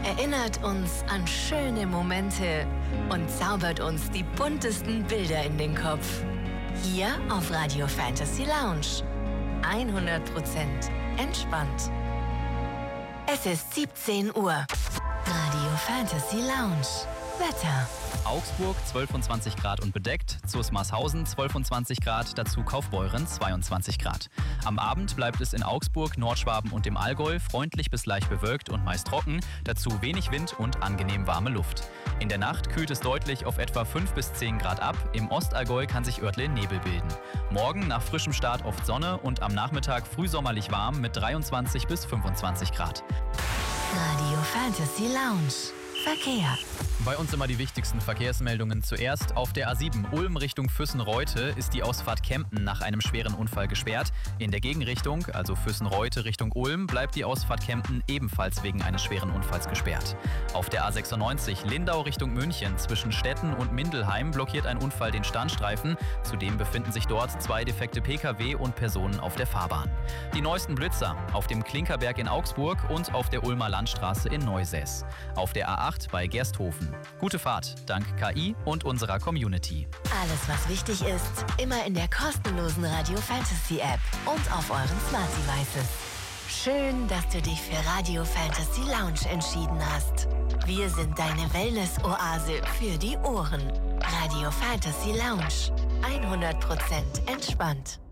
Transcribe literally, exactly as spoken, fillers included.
erinnert uns an schöne Momente und zaubert uns die buntesten Bilder in den Kopf. Hier auf Radio Fantasy Lounge. hundert Prozent entspannt. Es ist siebzehn Uhr. Radio Fantasy Lounge. Wetter. Augsburg zwölfundzwanzig Grad und bedeckt, Zusmarshausen zwölfundzwanzig Grad, dazu Kaufbeuren zweiundzwanzig Grad. Am Abend bleibt es in Augsburg, Nordschwaben und dem Allgäu freundlich bis leicht bewölkt und meist trocken, dazu wenig Wind und angenehm warme Luft. In der Nacht kühlt es deutlich auf etwa fünf bis zehn Grad ab, im Ostallgäu kann sich örtlich Nebel bilden. Morgen nach frischem Start oft Sonne und am Nachmittag frühsommerlich warm mit dreiundzwanzig bis fünfundzwanzig Grad. Radio Fantasy Lounge. Verkehr. Bei uns immer die wichtigsten Verkehrsmeldungen zuerst. Auf der A sieben Ulm Richtung Füssen-Reute ist die Ausfahrt Kempten nach einem schweren Unfall gesperrt. In der Gegenrichtung, also Füssen-Reute Richtung Ulm, bleibt die Ausfahrt Kempten ebenfalls wegen eines schweren Unfalls gesperrt. Auf der A sechsundneunzig Lindau Richtung München zwischen Stetten und Mindelheim blockiert ein Unfall den Standstreifen. Zudem befinden sich dort zwei defekte Pkw und Personen auf der Fahrbahn. Die neuesten Blitzer auf dem Klinkerberg in Augsburg und auf der Ulmer Landstraße in Neusäß. Auf der A acht bei Gersthofen. Gute Fahrt, dank K I und unserer Community. Alles, was wichtig ist, immer in der kostenlosen Radio Fantasy App und auf euren Smart Devices. Schön, dass du dich für Radio Fantasy Lounge entschieden hast. Wir sind deine Wellness-Oase für die Ohren. Radio Fantasy Lounge. hundert Prozent entspannt.